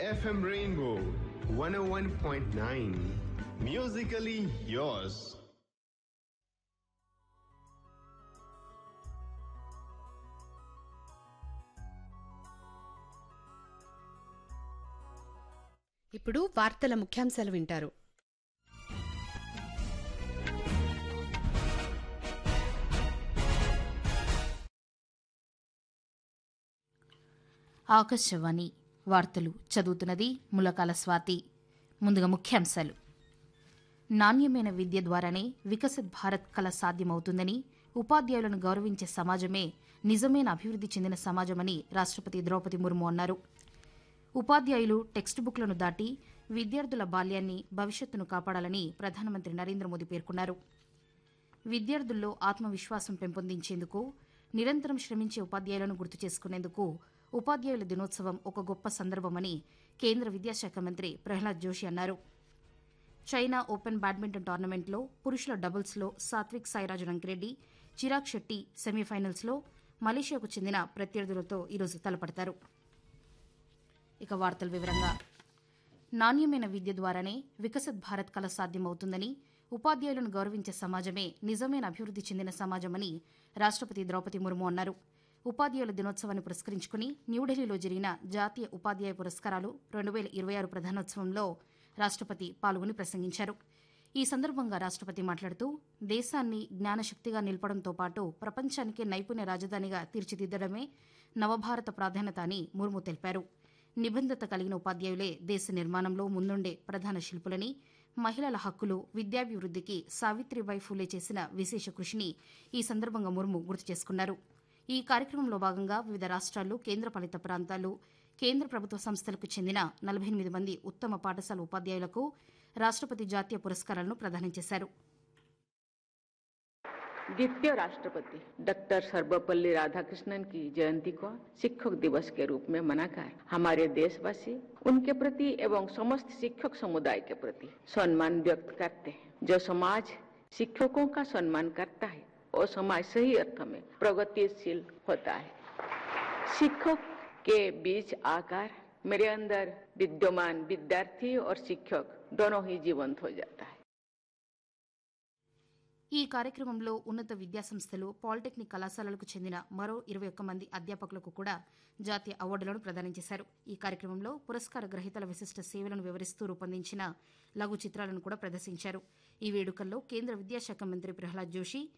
FM Rainbow 101.9. Musically yours. ఇప్పుడు వార్తల ముఖ్యాంశాలు వింటారు. ఆకాశవాణి వార్తలు చదువుతున్నది ములకాల స్వాతి. ముందుగా ముఖ్యాంశాలు. నాణ్యమైన విద్య ద్వారానే వికసిత్ భారత్ కల సాధ్యమవుతుందని, ఉపాధ్యాయులను గౌరవించే సమాజమే నిజమైన అభివృద్ధి చెందిన సమాజమని రాష్ట్రపతి ద్రౌపది ముర్ము అన్నారు. ఉపాధ్యాయులు టెక్స్ట్ బుక్లను దాటి విద్యార్థుల బాల్యాన్ని, భవిష్యత్తును కాపాడాలని ప్రధానమంత్రి నరేంద్ర మోదీ పేర్కొన్నారు. విద్యార్థుల్లో ఆత్మవిశ్వాసం పెంపొందించేందుకు నిరంతరం శ్రమించే ఉపాధ్యాయులను గుర్తు చేసుకునేందుకు ఉపాధ్యాయుల దినోత్సవం ఒక గొప్ప సందర్భమని కేంద్ర విద్యాశాఖ మంత్రి ప్రహ్లాద్ జోషి అన్నారు. చైనా ఓపెన్ బ్యాడ్మింటన్ టోర్నమెంట్లో పురుషుల డబుల్స్లో సాత్విక్ సాయిరాజ్ రంకిరెడ్డి, చిరాగ్ షెట్టి సెమీఫైనల్స్లో మలేషియాకు చెందిన ప్రత్యర్థులతో ఈరోజు తలపడతారు. ఇక వార్తల వివరంగా. నాణ్యమైన విద్య ద్వారానే వికసిత్ భారత్ కల సాధ్యమవుతుందని, ఉపాధ్యాయులను గౌరవించే సమాజమే నిజమైన అభివృద్ధి చెందిన సమాజమని రాష్ట్రపతి ద్రౌపది ముర్ము అన్నారు. ఉపాధ్యాయుల దినోత్సవాన్ని పురస్కరించుకుని న్యూఢిల్లీలో జరిగిన జాతీయ ఉపాధ్యాయ పురస్కారాలు 2026 ప్రధానోత్సవంలో రాష్ట్రపతి పాల్గొని ప్రసంగించారు. ఈ సందర్భంగా రాష్ట్రపతి మాట్లాడుతూ, దేశాన్ని జ్ఞానశక్తిగా నిలపడంతో పాటు ప్రపంచానికి నైపుణ్య రాజధానిగా తీర్చిదిద్దడమే నవభారత ప్రాధాన్యత అని ముర్ము తెలిపారు. నిబద్ధత కలిగిన ఉపాధ్యాయులే దేశ నిర్మాణంలో ముందుండే ప్రధాన శిల్పులని, మహిళల హక్కులు, విద్యాభివృద్ధికి సావిత్రిబాయి ఫూలే చేసిన విశేష కృషిని ఈ సందర్భంగా ముర్ము గుర్తు చేసుకున్నారు. ఈ కార్యక్రమంలో భాగంగా వివిధ రాష్ట్రాలు, కేంద్రపాలిత ప్రాంతాలు, కేంద్ర ప్రభుత్వ సంస్థలకు చెందిన 48 మంది ఉత్తమ పాఠశాల ఉపాధ్యాయులకు రాష్ట్రపతి జాతీయ పురస్కారాలను ప్రదానం చేశారు. द्वितीय राष्ट्रपति डॉक्टर सर्वपल्ली राधाकृष्णन की जयंती को शिक्षक दिवस के रूप में मनाकर हमारे देशवासी उनके प्रति एवं समस्त शिक्षक समुदाय के प्रति सम्मान व्यक्त करते हैं. जो समाज शिक्षकों का सम्मान करता है वो समाज सही अर्थ में प्रगतिशील होता है. शिक्षक के बीच आकर मेरे अंदर विद्यमान विद्यार्थी और शिक्षक दोनों ही जीवंत हो जाता है. ఈ కార్యక్రమంలో ఉన్నత విద్యాసంస్థలు, పాలిటెక్నిక్ కళాశాలలకు చెందిన మరో 21 మంది అధ్యాపకులకు కూడా జాతీయ అవార్డులను ప్రదానం చేశారు. ఈ కార్యక్రమంలో పురస్కార గ్రహీతల విశిష్ట సేవలను వివరిస్తూ రూపొందించిన లఘు చిత్రాలను కూడా ప్రదర్శించారు. ఈ వేడుకల్లో కేంద్ర విద్యాశాఖ మంత్రి ప్రహ్లాద్ జోషి,